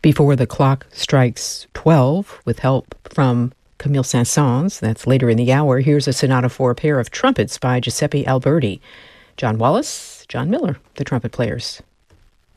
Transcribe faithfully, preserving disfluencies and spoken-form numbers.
Before the clock strikes twelve, with help from Camille Saint-Saëns, that's later in the hour, here's a sonata for a pair of trumpets by Giuseppe Alberti. John Wallace, John Miller, the trumpet players.